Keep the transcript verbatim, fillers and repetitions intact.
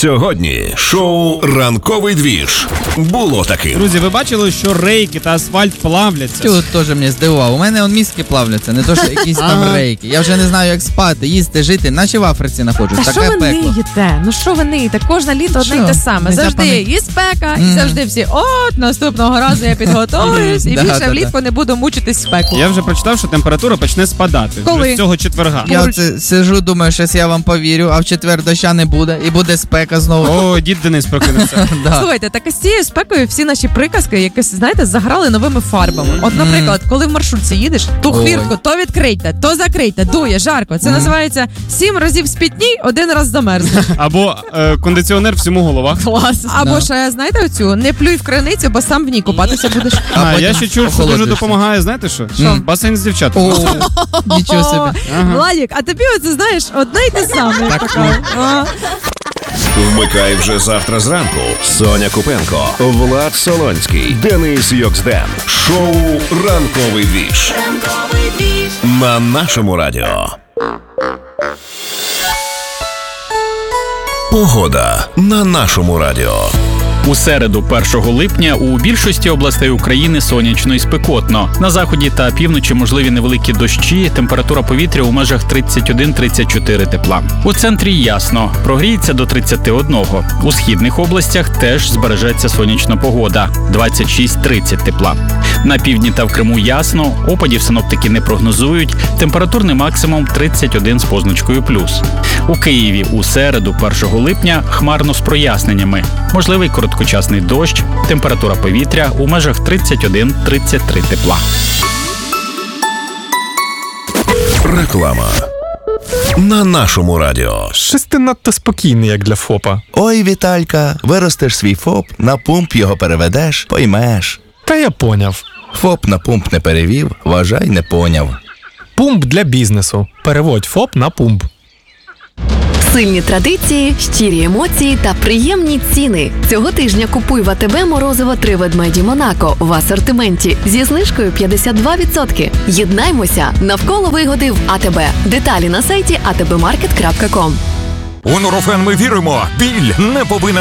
Сьогодні шоу «Ранковий двіж». Було таким. Друзі, ви бачили, що рейки та асфальт плавляться? Тут теж мене здивував. У мене он мізки плавляться, не то, що якісь там рейки. Я вже не знаю, як спати, їсти, жити, наче в Африці знаходжусь. Та що Таке ви пекло. ниєте? Ну що ви ниєте? Кожне літо одне Що? й те саме. Не Завжди запам'ят- і спека, і Мгм. завжди всі, от, наступного разу я підготуюсь, і Да, більше да, влітку не буду мучитись спеку. Я вже прочитав, що температура почне спадати. Коли? Вже з цього четверга. Я це сижу, думаю, щось я вам повірю, а в четвер доща не буде, і буде спека знову. О, дід Денис прокинувся. Да. Слухайте, так із цією спекою всі наші приказки якось, знаєте, заграли новими фарбами. От, наприклад, коли в маршрутці їдеш, ту Ой. хвіртку то відкрийте, то закрийте, дує, жарко. Це називається сім разів спітній, один раз замерзне. Або е, кондиціонер всьому голова. Клас. Або Да. ще, знаєте, оцю, не плюй в криницю, бо сам в ній купатися будеш. А А, я потім ще чув, що дуже охолодишся. допомагає, знаєте що? Що? Басейн з дівчатами. О, нічого собі. Ага. Владік, а тобі оце, знаєш, одне й те саме. Так, Така. А. Вмикай вже завтра зранку. Соня Купенко, Влад Солонський, Денис Йоксден. Шоу «Ранковий двіж». На нашому радіо. Погода на нашому радіо. У середу, першого липня, у більшості областей України сонячно і спекотно. На заході та півночі можливі невеликі дощі, температура повітря у межах тридцять один - тридцять чотири тепла. У центрі ясно, прогріється до тридцять один. У східних областях теж збережеться сонячна погода – двадцять шість - тридцять тепла. На півдні та в Криму ясно, опадів синоптики не прогнозують, температурний максимум тридцять один з позначкою плюс. У Києві у середу, першого липня, хмарно з проясненнями. Можливий короткочасний дощ, температура повітря у межах тридцять один - тридцять три тепла. Реклама. На нашому радіо. Щось ти надто спокійний, як для ФОПа. Ой, Віталька, виростеш свій ФОП, на пумп його переведеш, поймеш. Та я поняв. ФОП на пумп не перевів, вважай, не поняв. Пумп для бізнесу. Переводь ФОП на пумп. Сильні традиції, щирі емоції та приємні ціни. Цього тижня купуй в АТБ морозиво «Три ведмеді Монако» в асортименті зі знижкою п'ятдесят два відсотки. Єднаймося навколо вигоди в АТБ. Деталі на сайті а те бе маркет крапка ком. У Нурофен ми віримо, біль не повинен